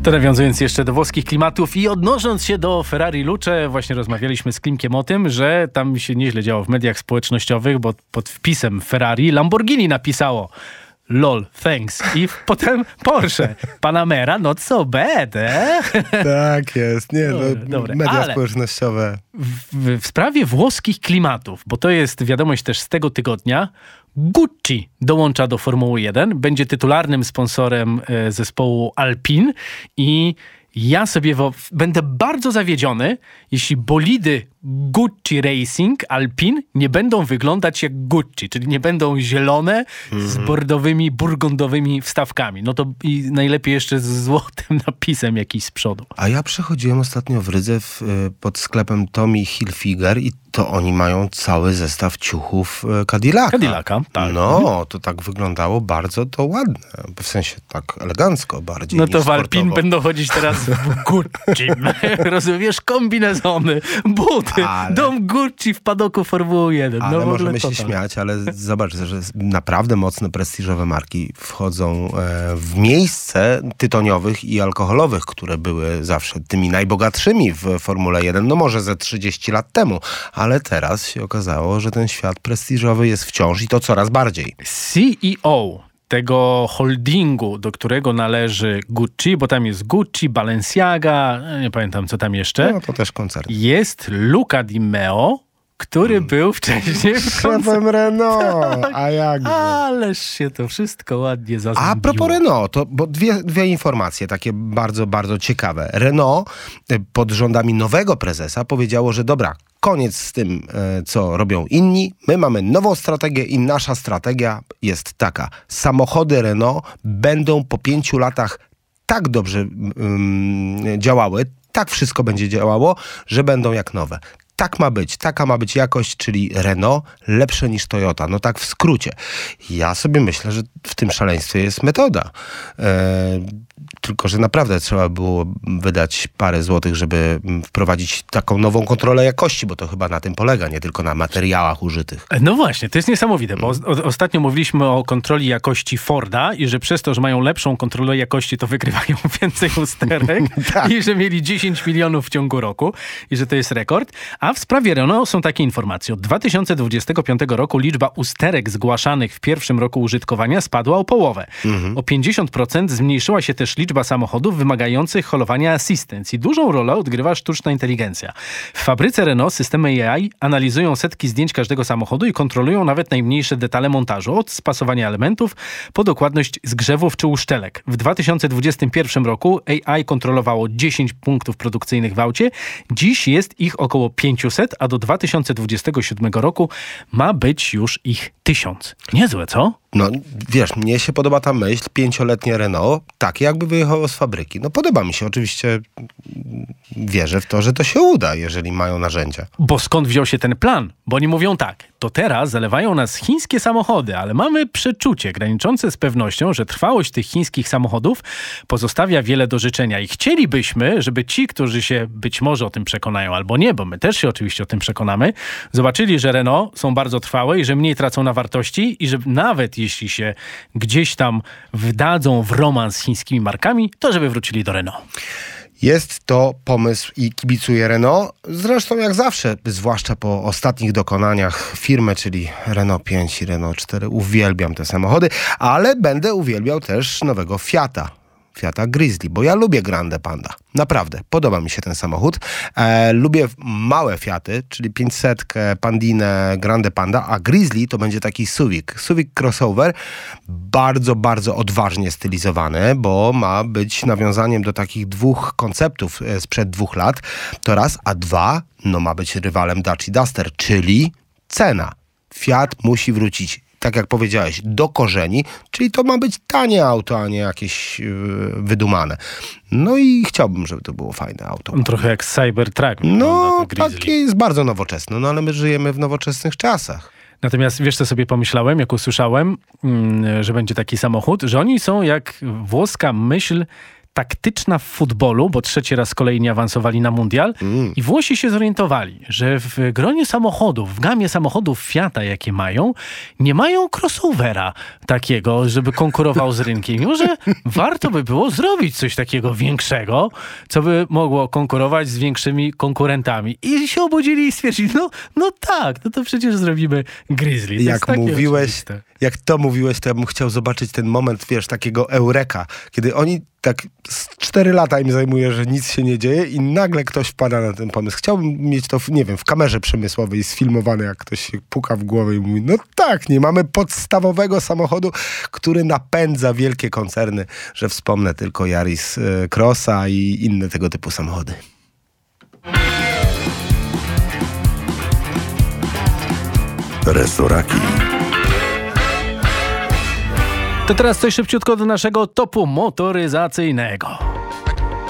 To nawiązując jeszcze do włoskich klimatów i odnosząc się do Ferrari Luce, właśnie rozmawialiśmy z Klimkiem o tym, że tam się nieźle działo w mediach społecznościowych, bo pod wpisem Ferrari Lamborghini napisało LOL, thanks. I potem Porsche. Panamera, not so bad, Tak jest. Nie, dobre. Media społecznościowe. W sprawie włoskich klimatów, bo to jest wiadomość też z tego tygodnia, Gucci dołącza do Formuły 1, będzie tytularnym sponsorem zespołu Alpine i ja sobie będę bardzo zawiedziony, jeśli bolidy Gucci Racing Alpine nie będą wyglądać jak Gucci, czyli nie będą zielone z bordowymi, burgundowymi wstawkami. No to i najlepiej jeszcze z złotym napisem jakiś z przodu. A ja przechodziłem ostatnio w Rydze pod sklepem Tommy Hilfiger i to oni mają cały zestaw ciuchów Cadillaca, tak. No, to tak wyglądało bardzo to ładne. W sensie tak elegancko bardziej No niż to w sportowo. Alpine będą chodzić teraz w Gucci. Rozumiesz? Kombinezony, buty, dom Gucci w padoku Formuły 1. Ale no, możemy się śmiać, ale zobacz, że naprawdę mocne, prestiżowe marki wchodzą w miejsce tytoniowych i alkoholowych, które były zawsze tymi najbogatszymi w Formule 1. No może ze 30 lat temu, ale teraz się okazało, że ten świat prestiżowy jest wciąż i to coraz bardziej. CEO tego holdingu, do którego należy Gucci, bo tam jest Gucci, Balenciaga, nie pamiętam co tam jeszcze. No to też koncern. Jest Luca Di Meo, który był wcześniej w szefem Renault, a jak? Ależ się to wszystko ładnie zazębiło. A propos Renault, bo dwie informacje takie bardzo, bardzo ciekawe. Renault pod rządami nowego prezesa powiedziało, że dobra, koniec z tym, co robią inni. My mamy nową strategię i nasza strategia jest taka. Samochody Renault będą po 5 latach tak dobrze działały, tak wszystko będzie działało, że będą jak nowe. Tak ma być, taka ma być jakość, czyli Renault lepsze niż Toyota. No tak w skrócie. Ja sobie myślę, że w tym szaleństwie jest metoda. Tylko że naprawdę trzeba było wydać parę złotych, żeby wprowadzić taką nową kontrolę jakości, bo to chyba na tym polega, nie tylko na materiałach użytych. No właśnie, to jest niesamowite, bo ostatnio mówiliśmy o kontroli jakości Forda i że przez to, że mają lepszą kontrolę jakości, to wygrywają więcej usterek Tak. i że mieli 10 milionów w ciągu roku i że to jest rekord. A w sprawie Renault są takie informacje. Od 2025 roku liczba usterek zgłaszanych w pierwszym roku użytkowania spadła o połowę. O 50% zmniejszyła się też liczba samochodów wymagających holowania assistance i dużą rolę odgrywa sztuczna inteligencja. W fabryce Renault systemy AI analizują setki zdjęć każdego samochodu i kontrolują nawet najmniejsze detale montażu, od spasowania elementów po dokładność zgrzewów czy uszczelek. W 2021 roku AI kontrolowało 10 punktów produkcyjnych w aucie. Dziś jest ich około 500, a do 2027 roku ma być już ich 1000. Niezłe, co? No wiesz, mnie się podoba ta myśl, 5-letnie Renault, takie jakby wyjechało z fabryki. No podoba mi się, oczywiście wierzę w to, że to się uda, jeżeli mają narzędzia. Bo skąd wziął się ten plan? Bo oni mówią tak, to teraz zalewają nas chińskie samochody, ale mamy przeczucie graniczące z pewnością, że trwałość tych chińskich samochodów pozostawia wiele do życzenia i chcielibyśmy, żeby ci, którzy się być może o tym przekonają albo nie, bo my też się oczywiście o tym przekonamy, zobaczyli, że Renault są bardzo trwałe i że mniej tracą na wartości i że nawet jeśli się gdzieś tam wdadzą w romans z chińskimi markami, to żeby wrócili do Renault. Jest to pomysł i kibicuję Renault. Zresztą jak zawsze, zwłaszcza po ostatnich dokonaniach firmy, czyli Renault 5 i Renault 4. Uwielbiam te samochody, ale będę uwielbiał też nowego Fiata Grizzly, bo ja lubię Grande Panda. Naprawdę, podoba mi się ten samochód. Lubię małe Fiaty, czyli 500, Pandinę, Grande Panda, a Grizzly to będzie taki Suvic crossover, bardzo, bardzo odważnie stylizowany, bo ma być nawiązaniem do takich dwóch konceptów sprzed 2 lat. To raz, a dwa, no ma być rywalem Dacia Duster, czyli cena. Fiat musi wrócić, tak jak powiedziałeś, do korzeni, czyli to ma być tanie auto, a nie jakieś wydumane. No i chciałbym, żeby to było fajne auto. Trochę jak Cybertruck. No, takie jest bardzo nowoczesne, no ale my żyjemy w nowoczesnych czasach. Natomiast wiesz, co sobie pomyślałem, jak usłyszałem, że będzie taki samochód, że oni są jak włoska myśl taktyczna w futbolu, bo 3 raz kolejnie awansowali na mundial i Włosi się zorientowali, że w gronie samochodów, w gamie samochodów Fiata, jakie mają, nie mają crossovera takiego, żeby konkurował z rynkiem. Mimo, że warto by było zrobić coś takiego większego, co by mogło konkurować z większymi konkurentami. I się obudzili i stwierdzili, no tak, no to przecież zrobimy Grizzly. To jak to mówiłeś, to ja bym chciał zobaczyć ten moment, wiesz, takiego eureka, kiedy oni tak 4 lata im zajmuje, że nic się nie dzieje i nagle ktoś wpada na ten pomysł. Chciałbym mieć to, nie wiem, w kamerze przemysłowej sfilmowane, jak ktoś się puka w głowę i mówi, no tak, nie mamy podstawowego samochodu, który napędza wielkie koncerny, że wspomnę tylko Yaris Crossa i inne tego typu samochody. Resoraki. To teraz coś szybciutko do naszego topu motoryzacyjnego.